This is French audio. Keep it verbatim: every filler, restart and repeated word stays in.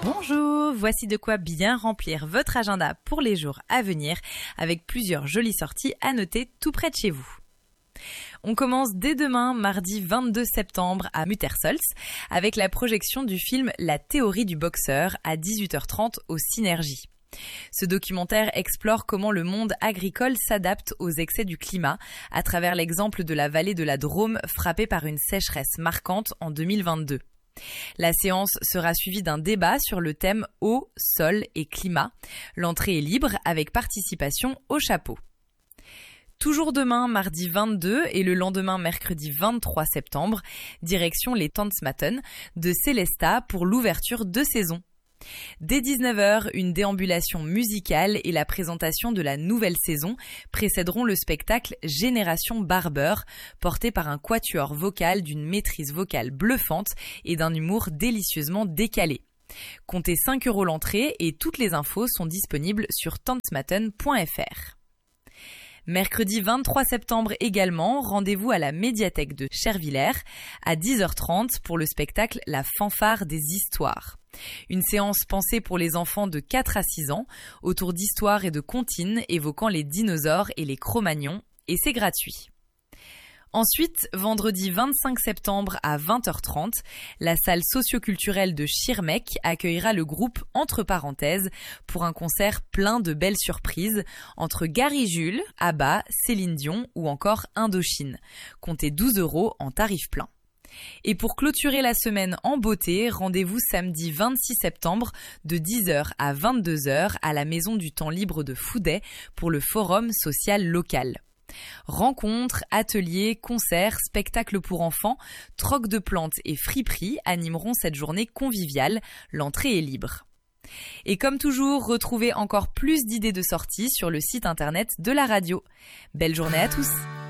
Bonjour, voici de quoi bien remplir votre agenda pour les jours à venir avec plusieurs jolies sorties à noter tout près de chez vous. On commence dès demain, mardi vingt-deux septembre à Muttersolz avec la projection du film La théorie du boxeur à dix-huit heures trente au Synergie. Ce documentaire explore comment le monde agricole s'adapte aux excès du climat à travers l'exemple de la vallée de la Drôme frappée par une sécheresse marquante en deux mille vingt-deux. La séance sera suivie d'un débat sur le thème eau, sol et climat. L'entrée est libre avec participation au chapeau. Toujours demain, mardi vingt-deux et le lendemain, mercredi vingt-trois septembre, direction les Tanzmatten de Célesta pour l'ouverture de saison. Dès dix-neuf heures, une déambulation musicale et la présentation de la nouvelle saison précéderont le spectacle Génération Barber, porté par un quatuor vocal d'une maîtrise vocale bluffante et d'un humour délicieusement décalé. Comptez cinq euros l'entrée et toutes les infos sont disponibles sur tanzmatten point f r. Mercredi vingt-trois septembre également, rendez-vous à la médiathèque de Chervillers à dix heures trente pour le spectacle La fanfare des histoires. Une séance pensée pour les enfants de quatre à six ans, autour d'histoires et de comptines évoquant les dinosaures et les Cro-Magnons, et c'est gratuit. Ensuite, vendredi vingt-cinq septembre à vingt heures trente, la salle socioculturelle de Schirmeck accueillera le groupe Entre parenthèses pour un concert plein de belles surprises entre Gary Jules, ABBA, Céline Dion ou encore Indochine. Comptez douze euros en tarif plein. Et pour clôturer la semaine en beauté, rendez-vous samedi vingt-six septembre de dix heures à vingt-deux heures à la Maison du Temps Libre de Fouday pour le Forum social local. Rencontres, ateliers, concerts, spectacles pour enfants, troc de plantes et friperies animeront cette journée conviviale. L'entrée est libre. Et comme toujours, retrouvez encore plus d'idées de sorties sur le site internet de la radio. Belle journée à tous!